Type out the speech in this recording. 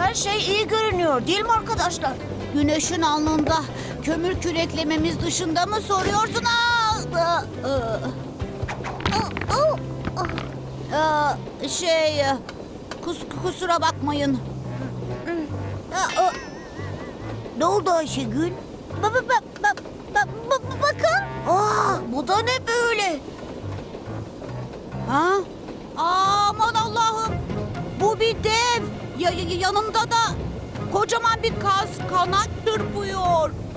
Her şey iyi görünüyor değil mi arkadaşlar? Güneşin alnında kömür küreklememiz dışında mı soruyorsun? Kusura bakmayın. Ne oldu Ayşegül? Bakın. Bu da ne böyle? Ha? Aman Allah'ım. Bu bir dev. Yanında da kocaman bir kanat çırpıyor.